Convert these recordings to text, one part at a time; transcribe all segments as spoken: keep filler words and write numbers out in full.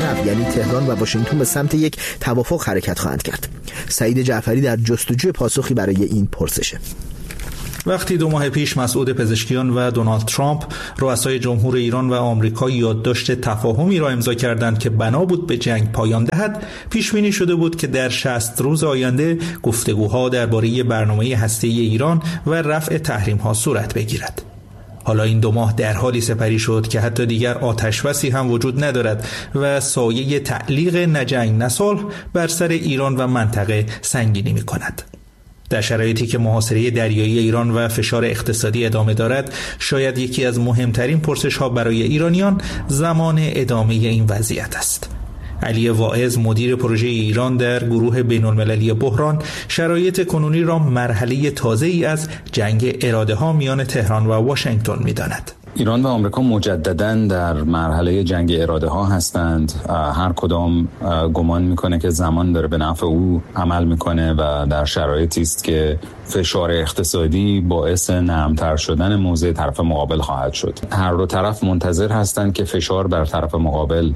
شب یعنی تهران و واشنگتن به سمت یک توافق حرکت خواهند کرد. سعید جعفری در جستجوی پاسخی برای این پرسشه. وقتی دو ماه پیش مسعود پزشکیان و دونالد ترامپ رؤسای جمهور ایران و آمریکا یادداشت تفاهمی را امضا کردند که بنا بود به جنگ پایان دهد، پیش بینی شده بود که در شصت روز آینده گفتگوها درباره برنامه هسته‌ای ایران و رفع تحریم‌ها صورت بگیرد. حالا این دو ماه در حالی سپری شد که حتی دیگر آتشبسی هم وجود ندارد و سایه تعلیق نه جنگ نه صلح بر سر ایران و منطقه سنگینی می‌کند. در شرایطی که محاصره دریایی ایران و فشار اقتصادی ادامه دارد، شاید یکی از مهمترین پرسش‌ها برای ایرانیان زمان ادامه این وضعیت است. علی واعظ، مدیر پروژه ایران در گروه بین‌المللی بحران، شرایط کنونی را مرحله تازه‌ای از جنگ اراده‌ها میان تهران و واشنگتن می‌داند. ایران و آمریکا مجدداً در مرحله جنگ اراده ها هستند. هر کدام گمان میکنه که زمان داره به نفع او عمل میکنه و در شرایطی است که فشار اقتصادی باعث نرمتر شدن موضع طرف مقابل خواهد شد. هر دو طرف منتظر هستند که فشار بر طرف مقابل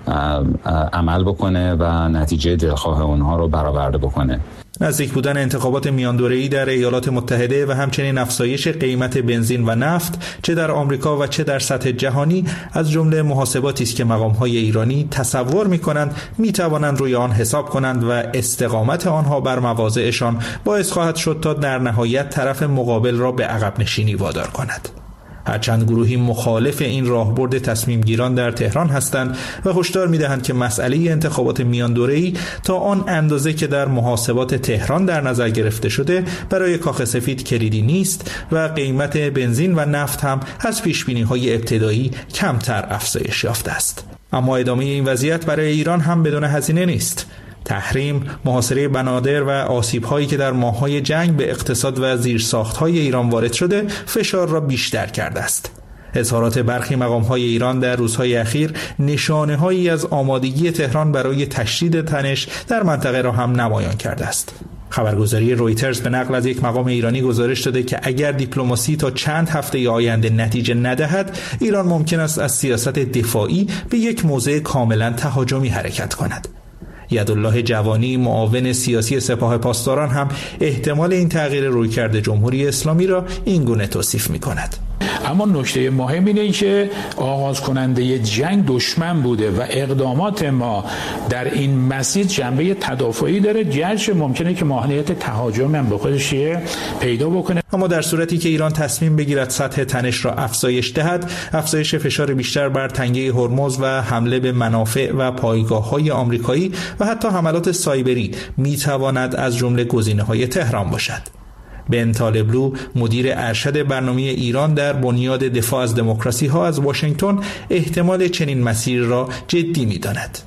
عمل بکنه و نتیجه دلخواه اونها رو برآورده بکنه. نزدیک بودن انتخابات میان دوره‌ای در ایالات متحده و همچنین افزایش قیمت بنزین و نفت چه در آمریکا و چه در سطح جهانی از جمله محاسباتی است که مقام‌های ایرانی تصور می‌کنند می‌توانند روی آن حساب کنند و استقامت آنها بر مواضعشان باعث خواهد شد تا در نهایت طرف مقابل را به عقب نشینی وادار کند. هرچند گروهی مخالف این راهبرد تصمیم گیران در تهران هستند و هشدار می‌دهند که مسئله انتخابات میان دوره‌ای تا آن اندازه که در محاسبات تهران در نظر گرفته شده برای کاخ سفید کلیدی نیست و قیمت بنزین و نفت هم از پیش‌بینی‌های ابتدایی کمتر افزایش یافته است. اما ادامه این وضعیت برای ایران هم بدون هزینه نیست. تحریم، محاصره بنادر و آسیب‌هایی که در ماه‌های جنگ به اقتصاد و زیرساخت‌های ایران وارد شده، فشار را بیشتر کرده است. اظهارات برخی مقام‌های ایران در روزهای اخیر نشانه‌هایی از آمادگی تهران برای تشدید تنش در منطقه را هم نمایان کرده است. خبرگزاری رویترز به نقل از یک مقام ایرانی گزارش داده که اگر دیپلماسی تا چند هفته آینده نتیجه ندهد، ایران ممکن است از سیاست دفاعی به یک موضع کاملاً تهاجمی حرکت کند. یدالله جوانی، معاون سیاسی سپاه پاسداران، هم احتمال این تغییر رویکرد جمهوری اسلامی را این گونه توصیف می‌کند. اما نکته مهم اینه که آغاز کننده جنگ دشمن بوده و اقدامات ما در این مسیر جنبه تدافعی داره، گرچه ممکنه که ماهیت تهاجم هم به خودش پیدا بکنه. اما در صورتی که ایران تصمیم بگیرد سطح تنش را افزایش دهد، افزایش فشار بیشتر بر تنگه هرمز و حمله به منافع و پایگاه‌های آمریکایی و حتی حملات سایبری می‌تواند از جمله گزینه‌های تهران باشد. بن طالبلو، مدیر ارشد برنامه ایران در بنیاد دفاع از دموکراسی ها از واشنگتن، احتمال چنین مسیر را جدی می‌داند.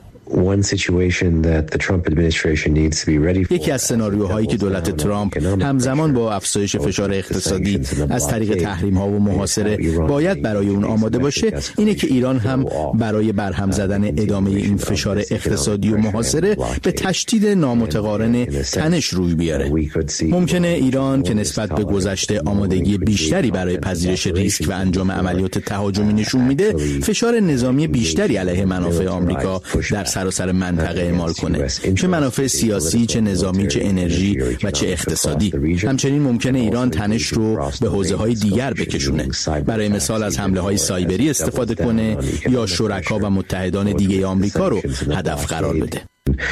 یکی از سناریوهایی که دولت ترامپ همزمان با افزایش فشار اقتصادی از طریق تحریم‌ها و محاصره باید برای اون آماده باشه، اینه که ایران هم برای برهم زدن ادامه این فشار اقتصادی و محاصره به تشدید نامتقارن تنش روی بیاره. ممکنه ایران که نسبت به گذشته آمادگی بیشتری برای پذیرش ریسک و انجام عملیات تهاجمی نشون میده، فشار نظامی بیشتری علیه منافع آمریکا در سراسر منطقه اعمال کنه، چه منافع سیاسی، چه نظامی، چه انرژی و چه اقتصادی. همچنین ممکنه ایران تنش رو به حوزه‌های دیگر بکشونه، برای مثال از حمله‌های سایبری استفاده کنه یا شرکا و متحدان دیگه آمریکا رو هدف قرار بده.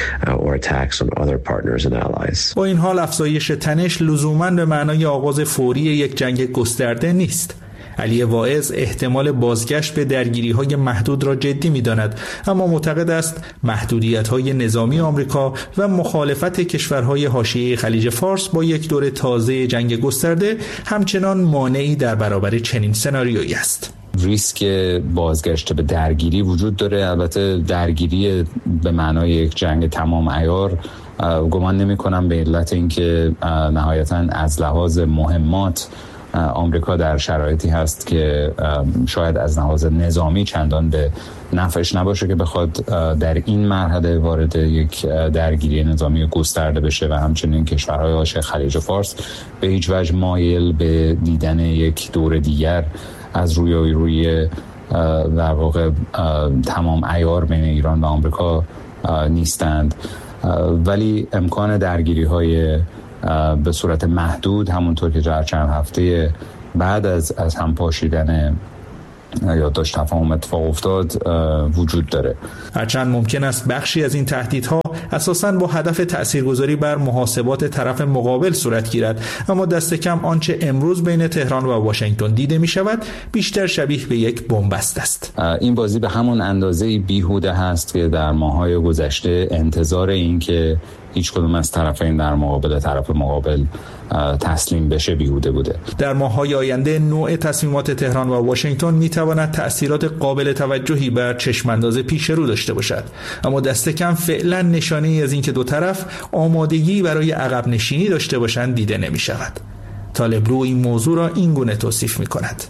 با این حال افزایش تنش لزوماً به معنای آغاز فوری یک جنگ گسترده نیست. علی واعظ احتمال بازگشت به درگیری‌های محدود را جدی می‌داند، اما معتقد است محدودیت‌های نظامی آمریکا و مخالفت کشورهای حاشیه خلیج فارس با یک دور تازه جنگ گسترده همچنان مانعی در برابر چنین سناریویی است. ریسک بازگشت به درگیری وجود داره. البته درگیری به معنای یک جنگ تمام عیار گمان نمی‌کنم، به علت اینکه نهایتاً از لحاظ مهمات آمریکا در شرایطی هست که شاید از لحاظ نظامی چندان به نفعش نباشه که بخواد در این مرحله وارد یک درگیری نظامی گسترده بشه و همچنین کشورهای حاشیه خلیج فارس به هیچ وجه مایل به دیدن یک دور دیگر از روی روی در واقع تمام عیار بین ایران و آمریکا نیستند، ولی امکان درگیری های به صورت محدود همونطور که در چند هفته بعد از از هم پاشیدن یادداشت تفاهم اتفاق افتاد وجود داره. هرچند ممکن است بخشی از این تهدیدها اساساً با هدف تأثیرگذاری بر محاسبات طرف مقابل صورت گیرد، اما دست کم آنچه امروز بین تهران و واشنگتن دیده می شود بیشتر شبیه به یک بنبست است. این بازی به همون اندازه بیهوده هست که در ماه‌های گذشته انتظار این که هیچ کدوم از طرفین در مقابل طرف مقابل تسلیم بشه بیهوده بوده. در ماه‌های آینده نوع تصمیمات تهران و واشنگتن می‌تواند تأثیرات قابل توجهی بر چشم‌انداز پیش رو داشته باشد، اما دست کم فعلا نشانه‌ای از اینکه دو طرف آمادگی برای عقب نشینی داشته باشند دیده نمی‌شود. طالبلو این موضوع را این گونه توصیف می‌کند.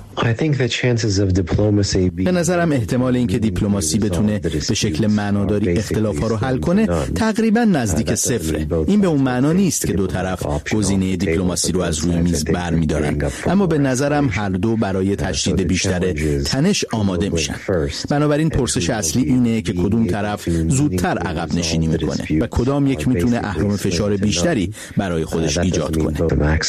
به نظرم احتمال اینکه دیپلماسی بتونه به شکل معناداری اختلاف‌ها رو حل کنه تقریبا نزدیک صفره. این به اون معنا نیست که دو طرف گزینه دیپلماسی رو از روی میز برمی‌دارن، اما به نظرم هر دو برای تشدید بیشتر تنش آماده میشن. بنابراین پرسش اصلی اینه که کدوم طرف زودتر عقب نشینی میکنه و کدام یک میتونه اهرم فشار بیشتری برای خودش ایجاد کنه.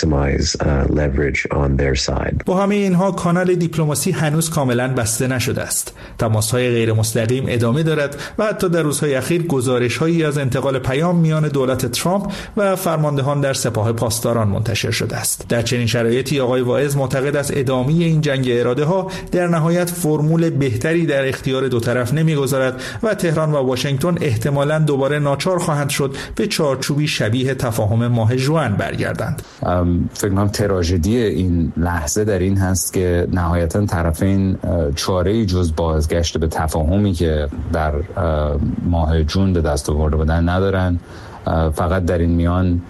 با همه اینها کانال دیپلماسی هنوز کاملا بسته نشده است. تماس‌های غیر مستقیم ادامه دارد و حتی در روزهای اخیر گزارش‌هایی از انتقال پیام میان دولت ترامپ و فرماندهان در سپاه پاسداران منتشر شده است. در چنین شرایطی آقای واعظ معتقد است ادامه این جنگ اراده‌ها در نهایت فرمول بهتری در اختیار دو طرف نمی‌گذارد و تهران و واشنگتن احتمالاً دوباره ناچار خواهند شد به چارچوبی شبیه تفاهم ماه ژوئن برگردند. فکر کنم تراژدی این لحظه در این هست که نهایتا طرفین چاره‌ای جز بازگشت به تفاهمی که در ماه جون به دست آورده بودن ندارن. فقط در این میان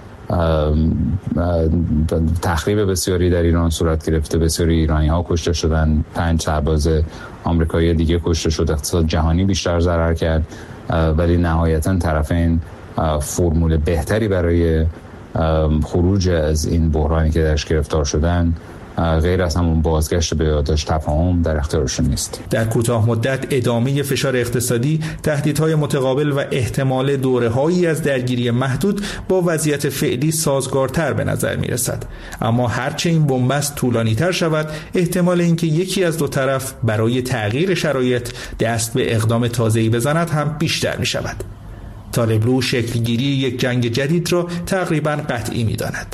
تخریب بسیاری در ایران صورت گرفته، بسیاری ایرانی‌ها کشته شدن، پنج سرباز آمریکایی دیگه کشته شد، اقتصاد جهانی بیشتر ضرر کرد، ولی نهایتا طرفین فرمول بهتری برای خروج از این بحرانی که درش گرفتار شدن غیر از همون بازگشت به یادداشت تفاهم در اختیارشون نیست. در کوتاه مدت ادامه فشار اقتصادی، تهدیدهای متقابل و احتمال دوره‌هایی از درگیری محدود با وضعیت فعلی سازگارتر به نظر می‌رسد. اما هرچه این بنبست طولانی‌تر شود، احتمال اینکه یکی از دو طرف برای تغییر شرایط دست به اقدام تازه‌ای بزند هم بیشتر می‌شود. طالبلو شکلگیری یک جنگ جدید را تقریبا قطعی می‌داند.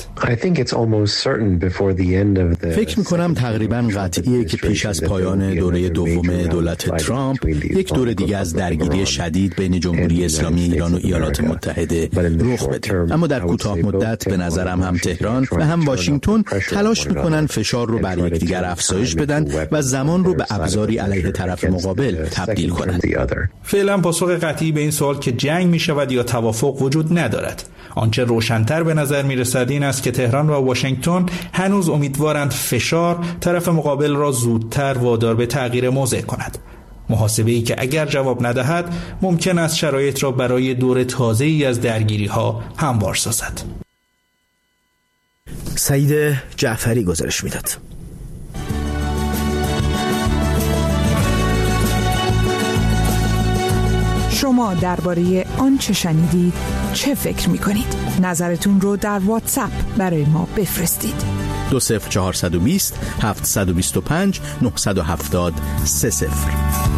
فکر می‌کنم تقریبا قطعیه که پیش از پایان دوره دوم دولت ترامپ یک دوره دیگه از درگیری شدید بین جمهوری اسلامی ایران و ایالات متحده رخ بده. اما در کوتاه مدت به نظرم هم تهران و هم واشنگتن تلاش می‌کنن فشار رو بر یکدیگر افزایش بدن و زمان رو به ابزاری علیه طرف مقابل تبدیل کنند. فعلا پاسخ قطعی به این سوال که جنگ می شود یا توافق وجود ندارد. آنچه روشن‌تر به نظر می رسد این است که تهران و واشنگتن هنوز امیدوارند فشار طرف مقابل را زودتر وادار به تغییر موضع کند. محاسبه‌ای که اگر جواب ندهد ممکن است شرایط را برای دور تازه‌ای از درگیری‌ها هموار سازد. سعید جعفری گزارش می‌داد. شما درباره آنچه شنیدید چه فکر می‌کنید؟ نظرتون رو در واتساپ برای ما بفرستید. دو صفر چهارصد و بیست هفتصد و بیست و پنج نهصد و هفتاد سه صفر.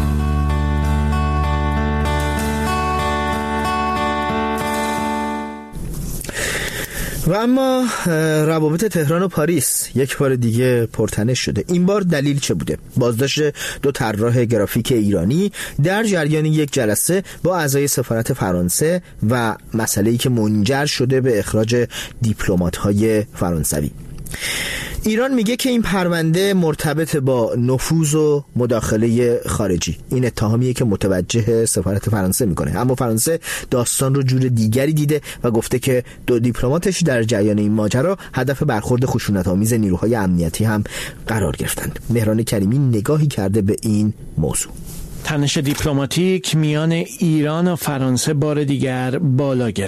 و اما روابط تهران و پاریس یک بار دیگه پرتنش شده. این بار دلیل چه بوده؟ بازداشت دو طراح گرافیک ایرانی در جریان یک جلسه با اعضای سفارت فرانسه و مسئله‌ای که منجر شده به اخراج دیپلمات‌های فرانسوی. ایران میگه که این پرونده مرتبط با نفوذ و مداخله خارجی. این اتهامیه که متوجه سفارت فرانسه میکنه، اما فرانسه داستان رو جور دیگری دیده و گفته که دو دیپلماتش در جریان این ماجرا هدف برخورد خشونت‌آمیز نیروهای امنیتی هم قرار گرفتند. مهران کریمی نگاهی کرده به این موضوع. تنش دیپلماتیک میان ایران و فرانسه بار دیگر بالا گرفته.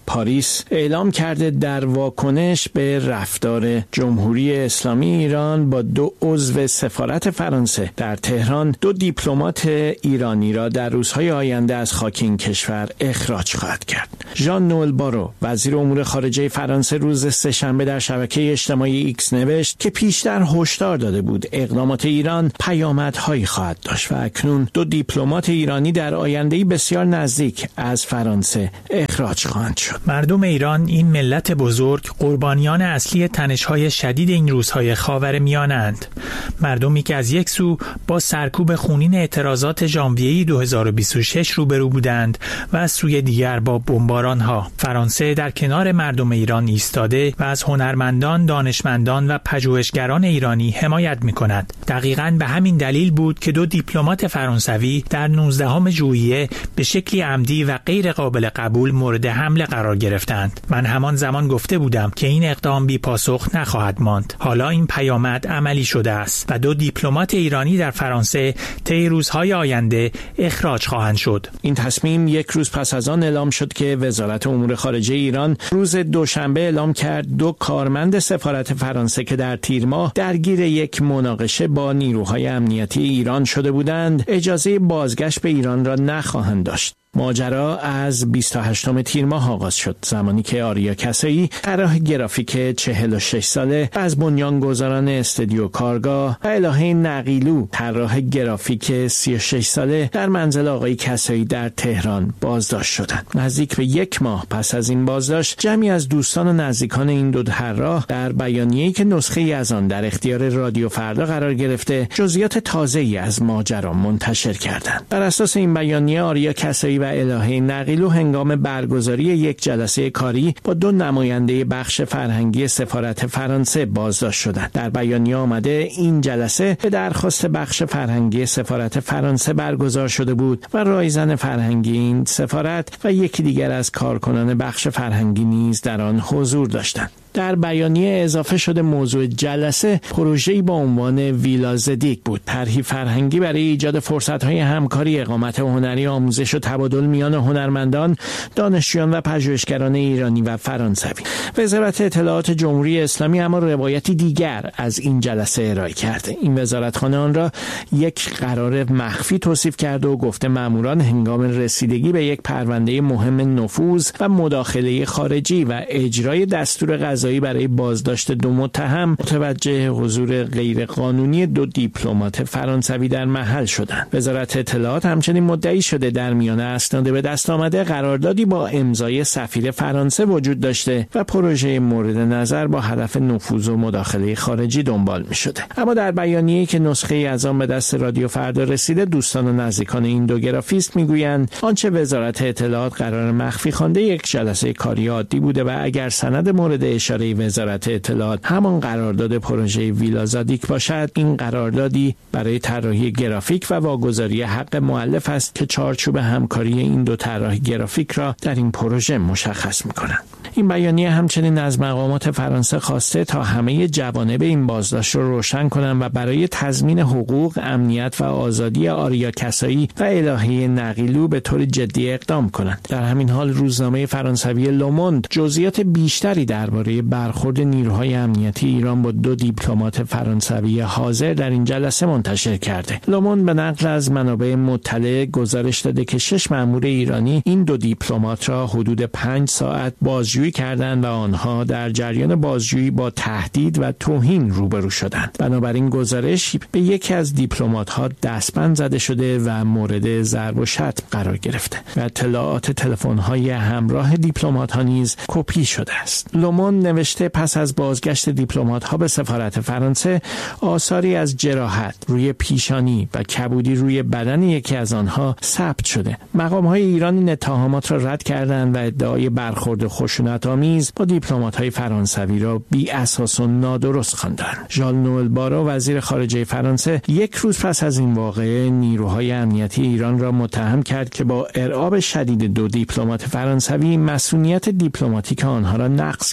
پاریس اعلام کرده در واکنش به رفتار جمهوری اسلامی ایران با دو عضو سفارت فرانسه در تهران، دو دیپلمات ایرانی را در روزهای آینده از خاک این کشور اخراج خواهد کرد. ژان نوئل بارو، وزیر امور خارجه فرانسه، روز سه‌شنبه در شبکه اجتماعی ایکس نوشت که پیشتر هشدار داده بود اقدامات ایران پیامدهایی خواهد داشت و اکنون دو دیپلمات ایرانی در آینده‌ای بسیار نزدیک از فرانسه اخراج خواهند شد. مردم ایران، این ملت بزرگ، قربانیان اصلی تنش‌های شدید این روزهای خاورمیانه‌اند. مردمی که از یک سو با سرکوب خونین اعتراضات ژانویه دو هزار و بیست و شش روبرو بودند و از سوی دیگر با بمباران‌ها. فرانسه در کنار مردم ایران ایستاده و از هنرمندان، دانشمندان و پژوهشگران ایرانی حمایت می‌کند. دقیقاً به همین دلیل بود که دو دیپلمات فرانسوی در نوزدهم ژوئیه به شکلی عمدی و غیر قابل قبول مورد حمله قرار گرفتند. من همان زمان گفته بودم که این اقدام بی پاسخ نخواهد ماند. حالا این پیامد عملی شده است و دو دیپلمات ایرانی در فرانسه طی روزهای آینده اخراج خواهند شد. این تصمیم یک روز پس از آن اعلام شد که وزارت امور خارجه ایران روز دوشنبه اعلام کرد دو کارمند سفارت فرانسه که در تیر ماه درگیر یک مناقشه با نیروهای امنیتی ایران شده بودند، اجازه بازگشت به ایران را نخواهند داشت. ماجرا از بیست و هشتم تیر ماه آغاز شد، زمانی که آریا کسایی، طراح گرافیک چهل و شش ساله از بنیانگذاران استودیو کارگاه، و الهه نقیلو، طراح گرافیک سی و شش ساله، در منزل آقای کسایی در تهران بازداشت شدند. نزدیک به یک ماه پس از این بازداشت، جمعی از دوستان و نزدیکان این دو طراح در بیانیه‌ای که نسخه‌ای از آن در اختیار رادیو فردا قرار گرفته، جزئیات تازه‌ای از ماجرا منتشر کردند. بر اساس این بیانیه، آریا کسایی و الهه نقیلو هنگام برگزاری یک جلسه کاری با دو نماینده بخش فرهنگی سفارت فرانسه بازداشت شدند. در بیانیه آمده این جلسه به درخواست بخش فرهنگی سفارت فرانسه برگزار شده بود و رایزن فرهنگی این سفارت و یکی دیگر از کارکنان بخش فرهنگی نیز در آن حضور داشتند. در بیانیه اضافه شده موضوع جلسه پروژه‌ای با عنوان ویلا زدیک بود، طرحی فرهنگی برای ایجاد فرصت‌های همکاری، اقامت هنری، آموزش و تبادل میان هنرمندان، دانشجویان و پژوهشگران ایرانی و فرانسوی. وزارت اطلاعات جمهوری اسلامی اما روایتی دیگر از این جلسه ارائه کرده. این وزارتخانه آن را یک قرار مخفی توصیف کرده و گفته ماموران هنگام رسیدگی به یک پرونده مهم نفوذ و مداخله خارجی و اجرای دستور قضایی برای بازداشت دو متهم متوجه حضور غیرقانونی دو دیپلمات فرانسوی در محل شدند. وزارت اطلاعات همچنین مدعی شده در میان اسناد به دست آمده قراردادی با امضای سفیر فرانسه وجود داشته و پروژه مورد نظر با هدف نفوذ و مداخله خارجی دنبال می شده. اما در بیانیه‌ای که نسخه ای از آن به دست رادیو فردا رسیده، دوستان و نزدیکان این دو گرافیست میگویند آنچه وزارت اطلاعات قرار مخفی خوانده یک جلسه کاری عادی بوده و اگر سند مورد اشاره وزارت اطلاعات همان قرارداد پروژه ویلا زادیک باشد، این قراردادی برای طراحی گرافیک و واگذاری حق مؤلف است که چارچوب همکاری این دو طراح گرافیک را در این پروژه مشخص می‌کند. این بیانیه همچنین از مقامات فرانسه خواسته تا همه جوانب این بازداشت را روشن کنند و برای تضمین حقوق، امنیت و آزادی آریا کسایی و الهه نقیلو به طور جدی اقدام کنند. در همین حال روزنامه فرانسوی لوموند جزئیات بیشتری درباره برخورد نیروهای امنیتی ایران با دو دیپلمات فرانسوی حاضر در این جلسه منتشر کرده. لوموند به نقل از منابع مطلع گزارش داده که شش مأمور ایرانی این دو دیپلمات را حدود پنج ساعت بازجویی کردند و آنها در جریان بازجویی با تهدید و توهین روبرو شدند. بنابراین گزارش به یکی از دیپلمات‌ها دستبند زده شده و مورد ضرب و شتم قرار گرفته و اطلاعات تلفن‌های همراه دیپلمات‌ها نیز کپی شده است. لوموند نوشته پس از بازگشت دیپلمات‌ها به سفارت فرانسه، آثاری از جراحت روی پیشانی و کبودی روی بدن یکی از آنها ثبت شده. مقام‌های ایران این اتهامات را رد کردند و ادعای برخورد خشونت‌آمیز با دیپلمات‌های فرانسوی را بی اساس و نادرست خواندند. ژان نوئل بارو، وزیر خارجه فرانسه، یک روز پس از این واقعه نیروهای امنیتی ایران را متهم کرد که با ارعاب شدید دو دیپلمات فرانسوی مسئولیت دیپلماتیک آنها را نقض کردند.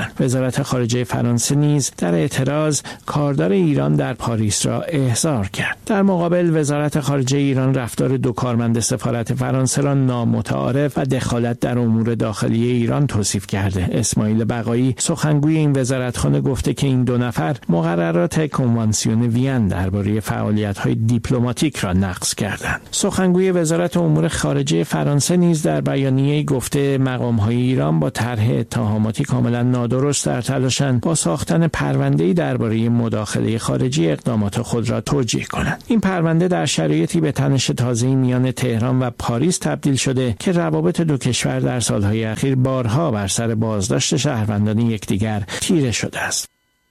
کردند. وزارت خارجه فرانسه نیز در اعتراض کاردار ایران در پاریس را احضار کرد. در مقابل وزارت خارجه ایران رفتار دو کارمند سفارت فرانسه را نامتعارف و دخالت در امور داخلی ایران توصیف کرده. اسماعیل بقایی سخنگوی این وزارتخانه گفته که این دو نفر مقررات کنوانسیون وین درباره فعالیت‌های دیپلماتیک را نقض کردند. سخنگوی وزارت امور خارجه فرانسه نیز در بیانیه‌ای گفته مقام‌های ایران با طرح اتهاماتی کاملا نادرست در تلاشند با ساختن پرونده‌ای درباره مداخله خارجی اقدامات خود را توجیه کنند. این پرونده در شرایطی به تنش تازه‌ای میان تهران و پاریس تبدیل شده که روابط دو کشور در سالهای اخیر بارها بر سر بازداشت شهروندان یکدیگر تیره شده است.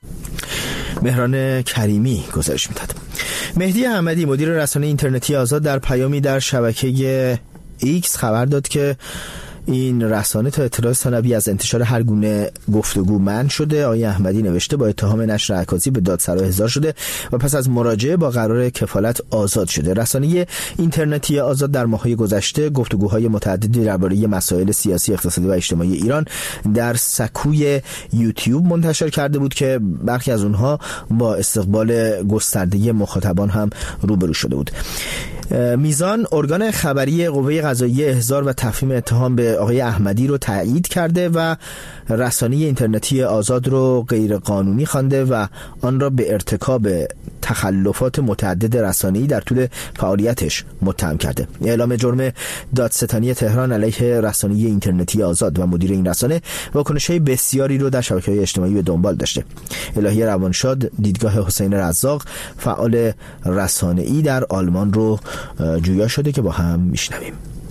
مهران کریمی گزارش می‌داد. مهدی احمدی مدیر رسانه اینترنتی آزاد در پیامی در شبکه ایکس خبر داد که این رسانه تا اطلاع ثانوی از انتشار هر گونه گفتگو منع شده. آقای احمدی نوشته با اتهام نشر عکاسی به دادسرا احضار شده و پس از مراجعه با قرار کفالت آزاد شده. رسانه اینترنتی آزاد در ماه‌های گذشته گفتگوهای متعددی درباره مسائل سیاسی، اقتصادی و اجتماعی ایران در سکوی یوتیوب منتشر کرده بود که برخی از اونها با استقبال گسترده مخاطبان هم روبرو شده بود. میزان ارگان خبری قوه قضاییه احضار و تفهیم اتهام به آقای احمدی رو تایید کرده و رسانه اینترنتی آزاد رو غیر قانونی خوانده و آن را به ارتکاب تخلفات متعدد رسانه‌ای در طول فعالیتش متهم کرده. اعلام جرم دادستانی تهران علیه رسانه اینترنتی آزاد و مدیر این رسانه واکنش‌های بسیاری رو در شبکه‌های اجتماعی به دنبال داشته. الهی روانشاد دیدگاه حسین رزاق فعال رسانه‌ای در آلمان رو جویا شده که با هم میشنویم.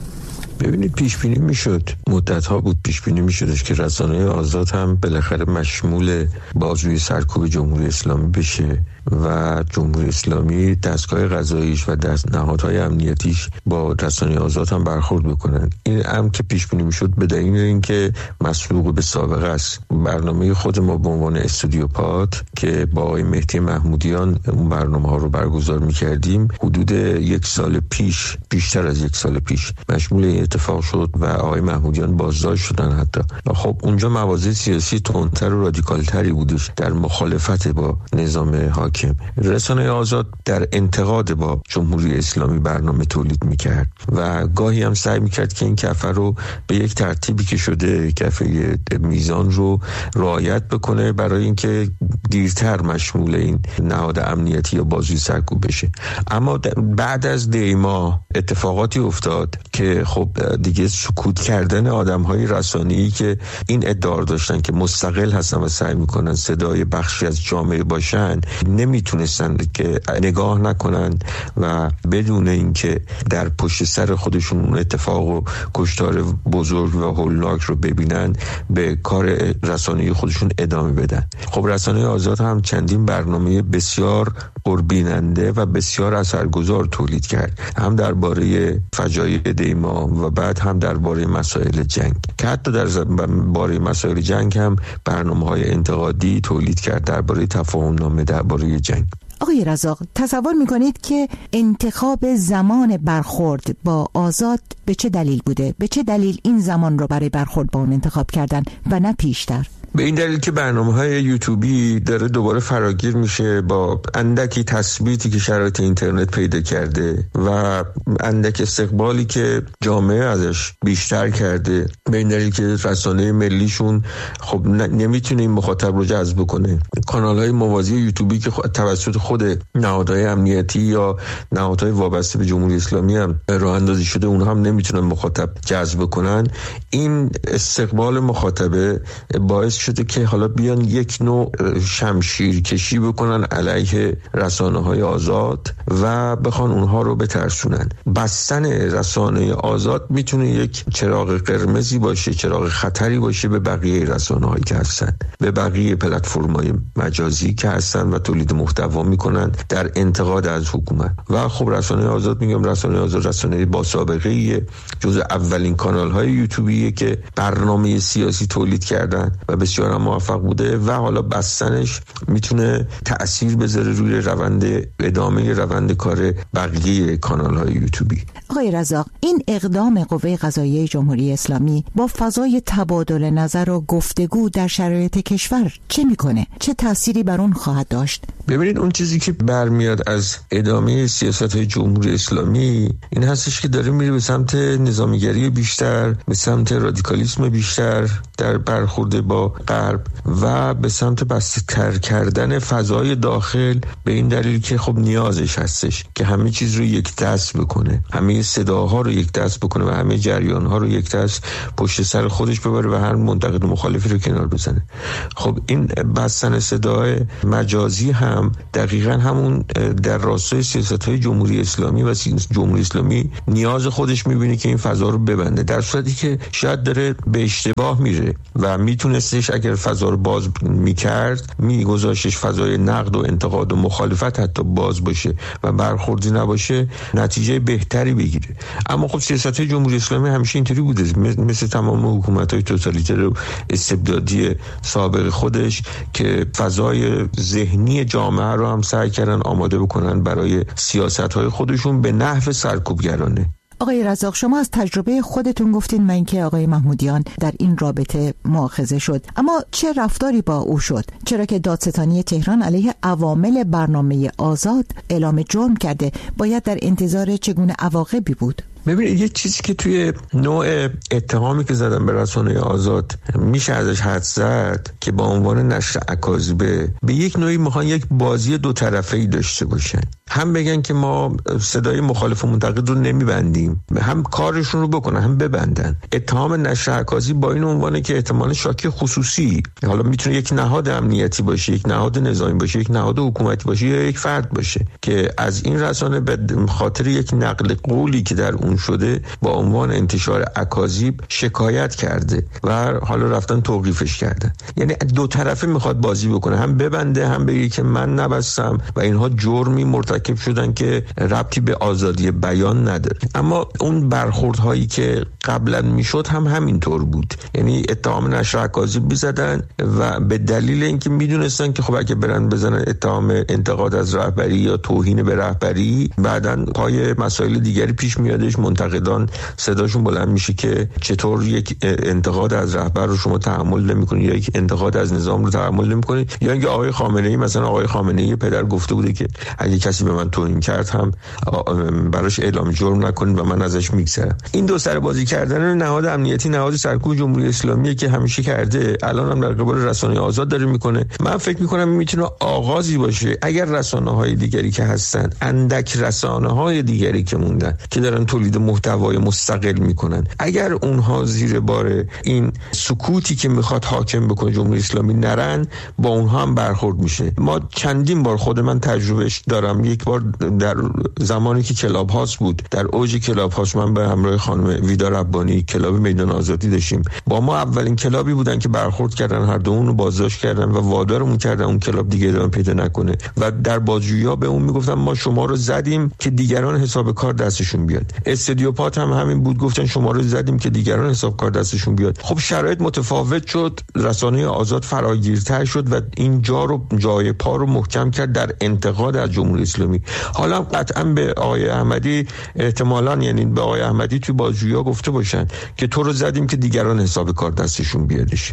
ببینید پیش بینی میشد، مدت ها بود پیش بینی میشدش که رسانه آزاد هم بالاخره مشمول بازوی سرکوب جمهوری اسلامی بشه و جمهوری اسلامی دستگاه قضاییش و دست نهادهای امنیتیش با رسانه آزاد هم برخورد بکنن. این هم که پیش بینی میشد به دلیل اینکه مسبوق به سابقه است. برنامه خود ما به عنوان استودیو پاد که با آقای مهدی محمودیان اون برنامه ها رو برگزار میکردیم حدود یک سال پیش، بیشتر از یک سال پیش مشمول این اتفاق شد و آقای محمودیان بازداشت شدن حتی. و خب اونجا مواضع سیاسی تندتر و رادیکالتری بودش در مخالفت با نظام حاکم. رسانه آزاد در انتقاد با جمهوری اسلامی برنامه تولید میکرد و گاهی هم سعی میکرد که این کفه رو به یک ترتیبی که شده کفه میزان رو رعایت بکنه برای اینکه دیرتر مشمول این نهاد امنیتی یا بازوی سرکوب بشه. اما بعد از دیما اتفاقاتی افتاد که خب دیگه سکوت کردن آدم‌های رسانه‌ای که این ادعا داشتن که مستقل هستن و سعی میکنن صدای بخشی از جامعه باشن نمیتونستن که نگاه نکنن و بدون اینکه در پشت سر خودشون اون اتفاق و کشتار بزرگ و هولناک رو ببینن به کار رسانه‌ای خودشون ادامه بدن. خب رسانه آزاد هم چندین برنامه بسیار پربیننده و بسیار اثرگذار تولید کرد، هم درباره فجایع دیما و بعد هم درباره مسائل جنگ که حتی در باره مسائل جنگ هم برنامه‌های انتقادی تولید کرد درباره تفاهم نامه درباره جنگ. آقای رزاق، تصور میکنید که انتخاب زمان برخورد با آزاد به چه دلیل بوده؟ به چه دلیل این زمان رو برای برخورد با اون انتخاب کردن و نه پیشتر؟ به این دلیل که برنامه‌های یوتیوبی داره دوباره فراگیر میشه با اندکی تثبیتی که شرایط اینترنت پیدا کرده و اندک استقبالی که جامعه ازش بیشتر کرده. به این دلیل که رسانه ملیشون خب نمیتونه این مخاطب رو جذب کنه. کانال‌های موازی یوتیوبی که توسط خود نهادهای امنیتی یا نهادهای وابسته به جمهوری اسلامی هم راه اندازی شده اونها هم نمیتونن مخاطب جذب کنن. این استقبال مخاطبه باعث شده که حالا بیان یک نوع شمشیر کشی بکنن علیه رسانه‌های آزاد و بخوان اونها رو بترسونن. بستن رسانه آزاد میتونه یک چراغ قرمزی باشه، چراغ خطری باشه به بقیه رسانه‌هایی که هستن، به بقیه پلتفرم‌های مجازی که هستن و تولید محتوا میکنن در انتقاد از حکومت. و خب رسانه آزاد، میگم رسانه آزاد رسانه با سابقه‌ایه، جزو اولین کانال‌های یوتیوبیه که برنامه سیاسی تولید کردن و بسیار هم موفق بوده و حالا بستنش میتونه تأثیر بذاره روی روند ادامه روند کار بقیه کانال‌های یوتیوبی. آقای رزاق، این اقدام قوه قضاییه جمهوری اسلامی با فضای تبادل نظر و گفتگو در شرایط کشور چه میکنه؟ چه تأثیری بر اون خواهد داشت؟ ببینید، اون چیزی که برمیاد از ادامه سیاست‌های جمهوری اسلامی این هستش که داره میره به سمت نظامیگری بیشتر، به سمت رادیکالیسم بیشتر در برخورد با غرب و به سمت بسته‌تر کردن فضای داخل، به این دلیل که خب نیازش هستش که همه چیز رو یک دست بکنه، همه صداها رو یک دست بکنه و همه جریان‌ها رو یک دست پشت سر خودش ببره و هر منتقد مخالفی رو کنار بزنه. خب این بستن صدای مجازی هم دقیقاً همون در راستای سیاست‌های جمهوری اسلامی و جمهوری اسلامی نیاز خودش می‌بینه که این فضا رو ببنده، در صورتی که شاید داره به اشتباه میره و میتونستش اگر فضا رو باز میکرد میگذاشتش فضای نقد و انتقاد و مخالفت حتی باز باشه و برخوردی نباشه، نتیجه بهتری بگیره. اما خب سیاست‌های جمهوری اسلامی همیشه اینطوری بوده، مثل تمام حکومت‌های توتالیتر و استبدادی سابق خودش که فضای ذهنی جامعه رو هم سعی کردن آماده بکنن برای سیاست‌های خودشون به نحو سرکوبگرانه. آقای رزاق، شما از تجربه خودتون گفتین و اینکه آقای محمودیان در این رابطه مؤاخذه شد، اما چه رفتاری با او شد؟ چرا که دادستانی تهران علیه عوامل برنامه آزاد اعلام جرم کرده؟ باید در انتظار چگونه عواقبی بود؟ ببینید، یه چیزی که توی نوع اتهامی که زدن به رسانه آزاد میشه ازش حد زد که با عنوان نشر اکاذیبه، به یک نوعی میخوان یک بازی دو طرفه‌ای داشته باشن، هم بگن که ما صدای مخالف و منتقد رو نمیبندیم، هم کارشون رو بکنن هم ببندن. اتهام نشر اکاذیب با این عنوانه که احتمال شاکی خصوصی، حالا میتونه یک نهاد امنیتی باشه، یک نهاد نظامی باشه، یک نهاد حکومتی باشه یا یک فرد باشه که از این رسانه به خاطر یک نقل قولی که در اون شده با عنوان انتشار اکاذیب شکایت کرده و حالا رفتن توقیفش کردن. یعنی دو طرفه میخواد بازی بکنه، هم ببنده هم بگه که من نبستم و اینها جرمی مرتکب شدن که ربطی به آزادی بیان نداره. اما اون برخوردهایی که قبلا میشد هم همینطور بود، یعنی اتهام نشر اکاذیب میزدن و به دلیل اینکه میدونستن که خب اگه برن بزنن اتهام انتقاد از رهبری یا توهین به رهبری، بعدن پای مسائل دیگری پیش میادش، منتقدان صداشون بلند میشه که چطور یک انتقاد از رهبر رو شما تحمل نمیکنید یا یک انتقاد از نظام رو تحمل نمیکنید، یا اینکه آقای خامنه‌ای مثلا آقای خامنه‌ای پدر گفته بوده که اگه کسی به من توهین کرد هم براش اعلام جرم نکنید و من ازش میگذرم. این دو سر بازی کردن نهاد امنیتی، نهاد سرکوب جمهوری اسلامی که همیشه کرده، الان هم در قبال رسانه آزاد داره میکنه. من فکر میکنم میتونه آغازی باشه اگر رسانه‌های دیگری که هستن، اندک رسانه‌های دیگری که موندن که دارن تولید محتوای مستقل میکنن، اگر اونها زیر بار این سکوتی که میخواد حاکم بکنه جمهوری اسلامی نرن، با اونها هم برخورد میشه. ما چندین بار، خود من تجربهش دارم، یک بار در زمانی که کلاب هاست بود، در اوج کلاب هاست، من به همراه خانم ویدا ربانی کلاب میدان آزادی داشتیم، با ما اولین کلابی بودن که برخورد کردن، هر دو اون رو بازداشت کردن و وادارمون کردن اون کلاب دیگه ادامه پیدا نکنه و در بازجویی‌ها به اون میگفتن ما شما رو زدیم که دیگران حساب کار دستشون بیاد. استودیو پات هم همین بود، گفتن شما رو زدیم که دیگران حساب کار دستشون بیاد. خب شرایط متفاوت شد، رسانه آزاد فراگیرتر شد و این جا رو جای پا رو محکم کرد در انتقاد از جمهوری اسلامی. حالا قطعا به آقای احمدی احتمالاً، یعنی به آقای احمدی توی بازجویی‌ها گفته باشن که تو رو زدیم که دیگران حساب کار دستشون بیادش.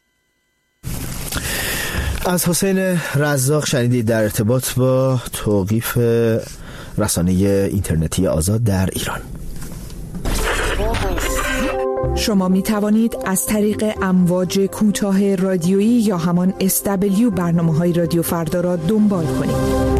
از حسین رزاق شنیدید در ارتباط با توقیف رسانه اینترنتی آزاد در ایران. شما می توانید از طریق امواج کوتاه رادیویی یا همان اس دبلیو برنامه‌های رادیو فردا را دنبال کنید.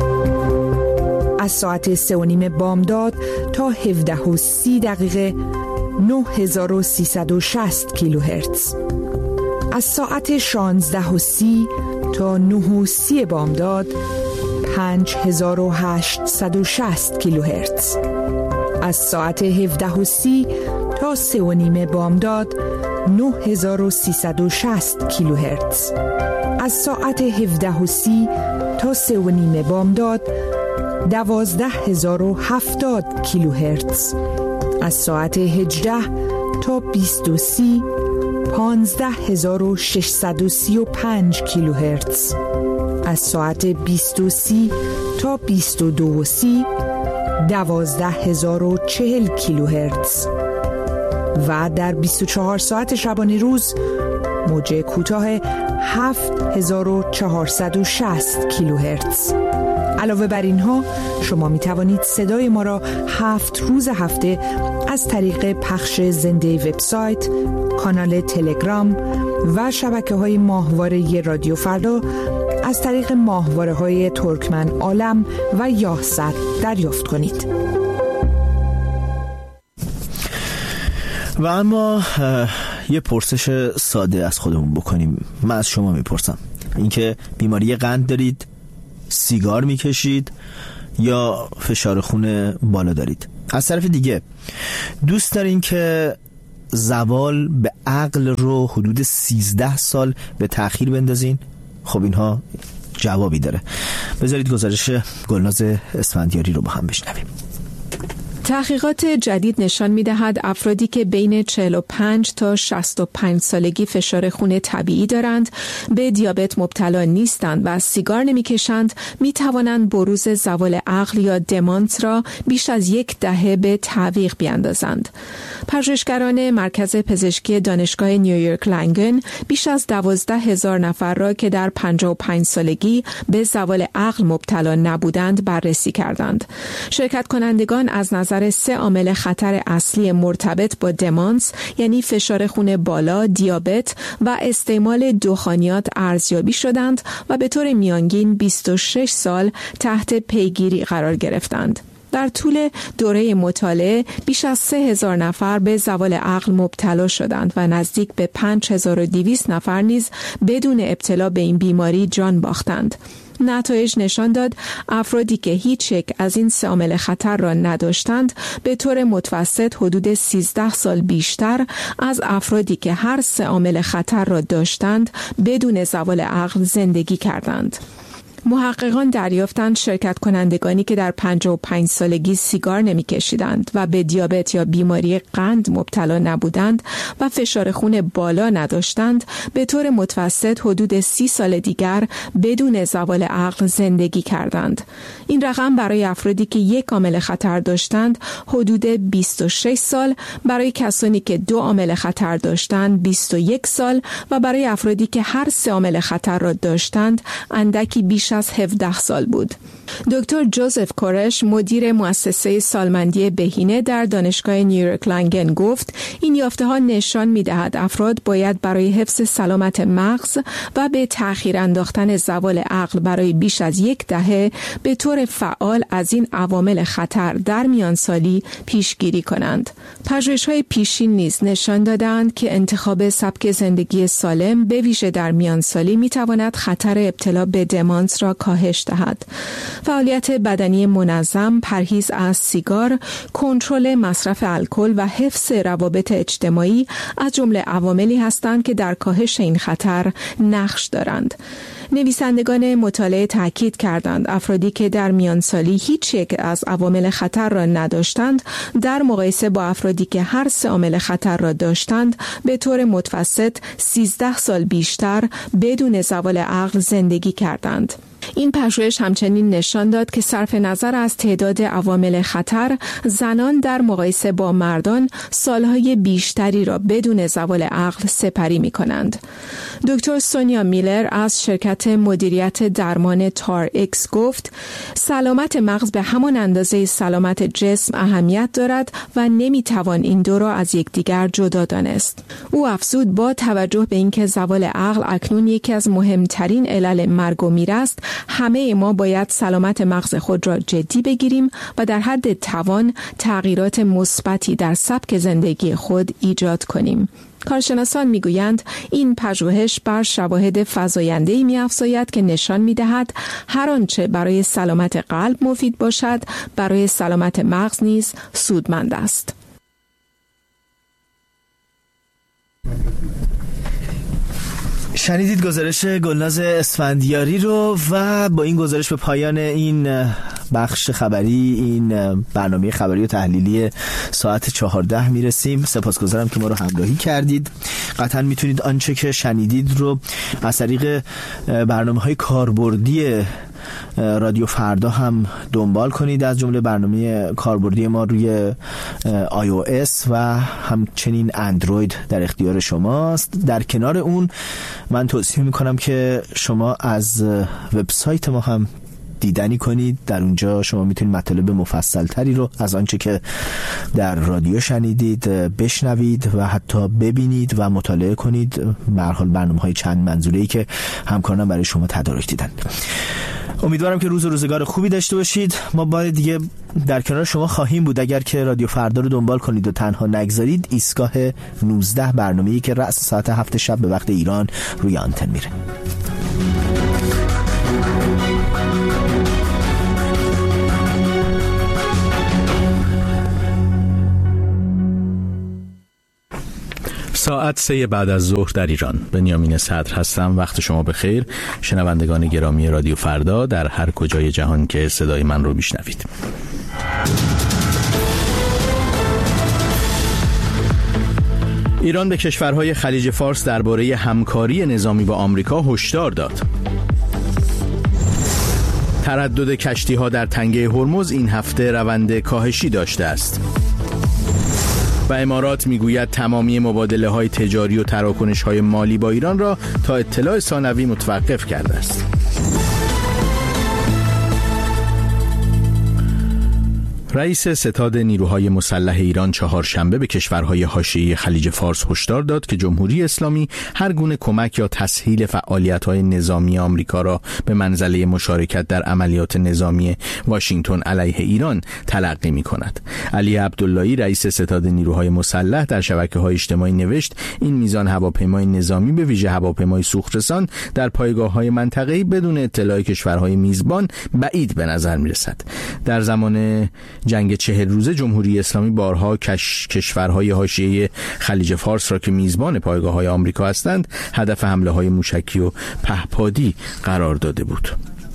از ساعت سه و نیم بامداد تا هفده و سی دقیقه نه هزار و سیصد و شصت کیلوهرتز. از ساعت شانزده و سی تا نه و سی بامداد پنج هزار و هشتصد و شصت کیلوهرتز. از ساعت هفده و سی تا سه و نیم بامداد نه هزار و سیصد و شصت کیلوهرتز. از ساعت هفده و سی تا سه و نیم بامداد دوازده هزار و هفتاد کیلوهرتز. از ساعت هجده تا بیست و سی پانزده هزار و ششصد و سی و پنج کیلوهرتز. از ساعت بیست و سی تا بیست و دو و سی دوازده هزار و چهل کیلوهرتز و در بیست و چهار ساعت شبانه روز موج کوتاه هفت هزار و چهارصد و شصت کیلوهرتز. علاوه بر اینها شما می توانید صدای ما را هفت روز هفته از طریق پخش زنده وبسایت، کانال تلگرام و شبکه‌های ماهواره رادیو فردا از طریق ماهواره‌های ترکمن عالم و یاهصد دریافت کنید. و اما یه پرسش ساده از خودمون بکنیم. من از شما میپرسم، اینکه بیماری قند دارید، سیگار میکشید یا فشار خون بالا دارید؟ از طرف دیگه دوست دارین که زوال به عقل رو حدود سیزده سال به تأخیر بندازین؟ خب اینها جوابی داره. بذارید گزارش گلناز اسفندیاری رو با هم بشنویم. تحقیقات جدید نشان می‌دهد افرادی که بین چهل و پنج تا شصت و پنج سالگی فشار خون طبیعی دارند، به دیابت مبتلا نیستند و سیگار نمی‌کشند، می‌توانند بروز زوال عقل یا دمانس را بیش از یک دهه به تعویق بیاندازند. پژوهشگران مرکز پزشکی دانشگاه نیویورک لنگن بیش از دوازده هزار نفر را که در پنجاه و پنج سالگی به زوال عقل مبتلا نبودند بررسی کردند. شرکت کنندگان از نظر سه عامل خطر اصلی مرتبط با دمانس، یعنی فشار خون بالا، دیابت و استعمال دخانیات ارزیابی شدند و به طور میانگین بیست و شش سال تحت پیگیری قرار گرفتند. در طول دوره مطالعه بیش از سه هزار نفر به زوال عقل مبتلا شدند و نزدیک به پنج هزار و دویست نفر نیز بدون ابتلا به این بیماری جان باختند. نتایج نشان داد افرادی که هیچ یک از این سه عامل خطر را نداشتند به طور متوسط حدود سیزده سال بیشتر از افرادی که هر سه عامل خطر را داشتند بدون زوال عقل زندگی کردند. محققان دریافتند شرکت کنندگانی که در پنجاه و پنج سالگی سیگار نمی کشیدند و به دیابت یا بیماری قند مبتلا نبودند و فشار خون بالا نداشتند به طور متوسط حدود سی سال دیگر بدون زوال عقل زندگی کردند. این رقم برای افرادی که یک عامل خطر داشتند حدود بیست و شش سال، برای کسانی که دو عامل خطر داشتند بیست و یک سال و برای افرادی که هر سه عامل خطر را داشتند اندکی بیش از هفده سال بود. دکتر جوزف کورش، مدیر مؤسسه سالمندی بهینه در دانشگاه نیویورک لنگن گفت این یافته ها نشان می دهد افراد باید برای حفظ سلامت مغز و به تأخیر انداختن زوال عقل برای بیش از یک دهه به طور فعال از این عوامل خطر در میانسالی پیشگیری کنند. پژوهش‌های پیشین نیز نشان دادند که انتخاب سبک زندگی سالم به ویژه در میانسالی می تواند خطر ابتلا به دمانس را کاهش دهد. فعالیت بدنی منظم، پرهیز از سیگار، کنترل مصرف الکل و حفظ روابط اجتماعی از جمله عواملی هستند که در کاهش این خطر نقش دارند. نویسندگان مطالعه تاکید کردند افرادی که در میانسالی هیچ یک از عوامل خطر را نداشتند در مقایسه با افرادی که هر سه عامل خطر را داشتند به طور متوسط سیزده سال بیشتر بدون زوال عقل زندگی کردند. این پژوهش همچنین نشان داد که صرف نظر از تعداد عوامل خطر، زنان در مقایسه با مردان سالهای بیشتری را بدون زوال عقل سپری می کنند. دکتر سونیا میلر از شرکت مدیریت درمان تار اکس گفت سلامت مغز به همان اندازه سلامت جسم اهمیت دارد و نمی توان این دو را از یکدیگر جدا دانست. او افزود با توجه به اینکه زوال عقل اکنون یکی از مهمترین علل مرگ و میر است، همه ما باید سلامت مغز خود را جدی بگیریم و در حد توان تغییرات مثبتی در سبک زندگی خود ایجاد کنیم. کارشناسان میگویند این پژوهش بر شواهد فزاینده‌ای می‌افزاید که نشان می‌دهد هر آنچه برای سلامت قلب مفید باشد برای سلامت مغز نیز سودمند است. شنیدید گزارش گلناز اسفندیاری رو و با این گزارش به پایان این بخش خبری، این برنامه خبری و تحلیلی ساعت چهارده میرسیم. سپاسگزارم که ما رو همراهی کردید. قطعا میتونید آنچه که شنیدید رو از طریق برنامه‌های کاربردی رادیو فردا هم دنبال کنید، از جمله برنامه کاربردی ما روی آی او اس و همچنین اندروید در اختیار شماست. در کنار اون من توصیه میکنم که شما از وبسایت ما هم دیدنی کنید. در اونجا شما میتونید مطالب مفصل تری رو از آنچه که در رادیو شنیدید بشنوید و حتی ببینید و مطالعه کنید. به هر حال برنامه‌های چند منظوره‌ای که همکارانم برای شما تدارک دیدن. امیدوارم که روز و روزگار خوبی داشته باشید. ما بار دیگه در کنار شما خواهیم بود اگر که رادیو فردا رو دنبال کنید و تنها نگذارید. ایستگاه نوزده برنامه‌ای که رأس ساعت هفت شب به وقت ایران روی آنتن میره. ساعت سه بعد از ظهر در ایران. بنیامین صدر هستم. وقت شما بخیر شنوندگان گرامی رادیو فردا در هر کجای جهان که صدای من رو میشنوید. ایران به کشورهای خلیج فارس درباره همکاری نظامی با آمریکا هشدار داد. تردد کشتی‌ها در تنگه هرمز این هفته روند کاهشی داشته است. و امارات میگوید تمامی مبادله‌های تجاری و تراکنش‌های مالی با ایران را تا اطلاع ثانوی متوقف کرده است. رئیس ستاد نیروهای مسلح ایران چهارشنبه به کشورهای حاشیه خلیج فارس هشدار داد که جمهوری اسلامی هر گونه کمک یا تسهیل فعالیت‌های نظامی آمریکا را به منزله مشارکت در عملیات نظامی واشنگتن علیه ایران تلقی می‌کند. علی عبداللهی رئیس ستاد نیروهای مسلح در شبکه‌های اجتماعی نوشت این میزان هواپیمای نظامی به ویژه هواپیمای سوخترسان در پایگاه‌های منطقه‌ای بدون اطلاع کشورهای میزبان بعید به نظر می‌رسد. در زمان جنگ چهل روزه جمهوری اسلامی بارها کش... کشورهای حاشیه خلیج فارس را که میزبان پایگاه‌های آمریکا هستند هدف حمله‌های موشکی و پهپادی قرار داده بود.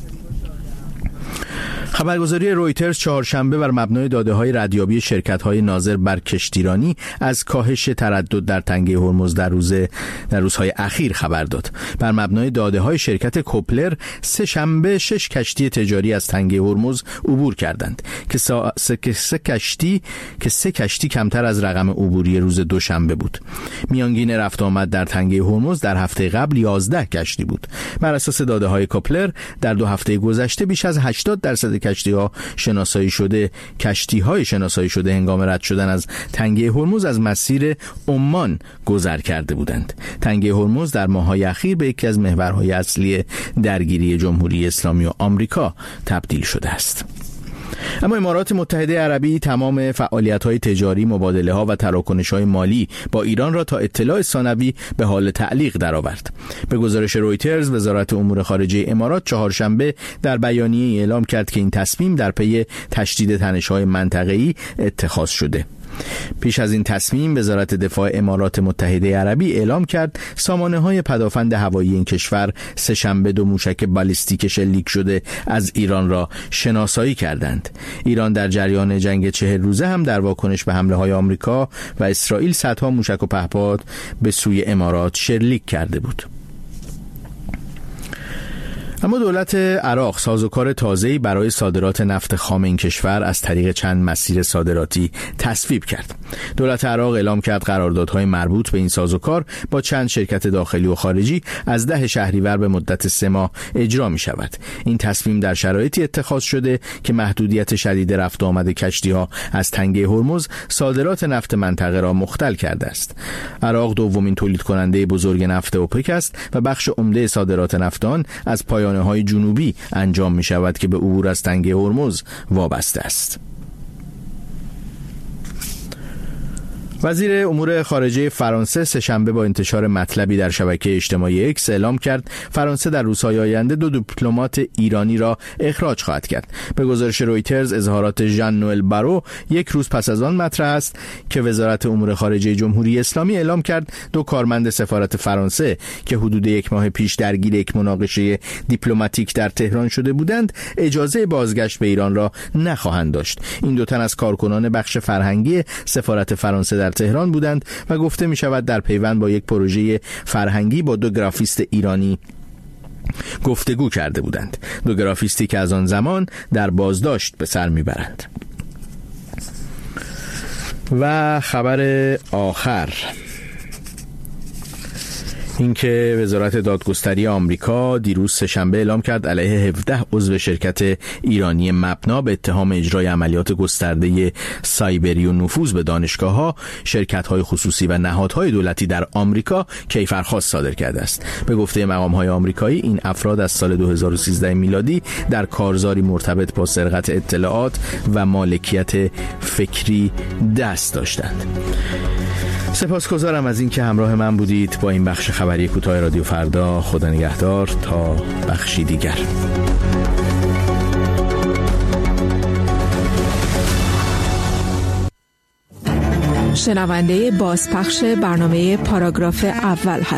خبرگزاری رویترز چهارشنبه بر مبنای داده‌های ردیابی شرکت‌های ناظر بر کشتیرانی از کاهش تردد در تنگه هرمز در روز در روزهای اخیر خبر داد. بر مبنای داده‌های شرکت کوپلر سه شنبه شش کشتی تجاری از تنگه هرمز عبور کردند که سا... سه... سه کشتی که سه کشتی کمتر از رقم عبوری روز دوشنبه بود. میانگین رفت آمد در تنگه هرمز در هفته قبل یازده کشتی بود. بر اساس داده‌های کوپلر در دو هفته گذشته بیش از هشتاد درصد کشتی‌ها شناسایی شده کشتی‌های شناسایی شده هنگام رد شدن از تنگه هرمز از مسیر عمان گذر کرده بودند. تنگه هرمز در ماه‌های اخیر به یکی از محورهای اصلی درگیری جمهوری اسلامی و آمریکا تبدیل شده است. اما امارات متحده عربی تمام فعالیت‌های تجاری، مبادله‌ها و تراکنش‌های مالی با ایران را تا اطلاع ثانوی به حال تعلیق درآورد. به گزارش رویترز وزارت امور خارجه امارات چهارشنبه در بیانیه‌ای اعلام کرد که این تصمیم در پی تشدید تنش‌های منطقه‌ای اتخاذ شده. پیش از این تصمیم وزارت دفاع امارات متحده عربی اعلام کرد سامانه‌های پدافند هوایی این کشور سه شنبه دو موشک بالیستیک شلیک شده از ایران را شناسایی کردند. ایران در جریان جنگ چهل روزه هم در واکنش به حمله‌های آمریکا و اسرائیل صدها موشک و پهپاد به سوی امارات شلیک کرده بود. اما دولت عراق سازوکار تازه‌ای برای صادرات نفت خام این کشور از طریق چند مسیر صادراتی تصویب کرد. دولت عراق اعلام کرد قراردادهای مربوط به این سازوکار با چند شرکت داخلی و خارجی از ده شهریور به مدت سه ماه اجرا می شود. این تصمیم در شرایطی اتخاذ شده که محدودیت شدید رفت و آمد کشتی‌ها از تنگه هرمز صادرات نفت منطقه را مختل کرده است. عراق دومین تولید کننده بزرگ نفت اوپک است و بخش عمده صادرات نفت آن از پایان های جنوبی انجام می شود که به عبور از تنگه هرمز وابسته است. وزیر امور خارجه فرانسه سه‌شنبه با انتشار مطلبی در شبکه اجتماعی اکس اعلام کرد فرانسه در روزهای آینده دو دیپلمات ایرانی را اخراج خواهد کرد. به گزارش رویترز اظهارات ژان نوئل بارو یک روز پس از آن مطرح است که وزارت امور خارجه جمهوری اسلامی اعلام کرد دو کارمند سفارت فرانسه که حدود یک ماه پیش درگیر یک مناقشه دیپلماتیک در تهران شده بودند اجازه بازگشت به ایران را نخواهند داشت. این دو تن از کارکنان بخش فرهنگی سفارت فرانسه در تهران بودند و گفته می شود در پیوند با یک پروژه فرهنگی با دو گرافیست ایرانی گفتگو کرده بودند. دو گرافیستی که از آن زمان در بازداشت به سر میبرند. و خبر آخر اینکه وزارت دادگستری آمریکا دیروز سه‌شنبه اعلام کرد علیه هفده عضو شرکت ایرانی مبنا به اتهام اجرای عملیات گسترده سایبری و نفوذ به دانشگاه‌ها، شرکت‌های خصوصی و نهادهای دولتی در آمریکا کیفرخواست صادر کرده است. به گفته مقام‌های آمریکایی این افراد از سال دو هزار و سیزده میلادی در کارزاری مرتبط با سرقت اطلاعات و مالکیت فکری دست داشتند. سپاسگزارم از اینکه همراه من بودید با این بخش خبری کوتاه رادیو فردا. خدا نگهدار تا بخشی دیگر. شنونده بازپخش برنامه پاراگراف اول هست.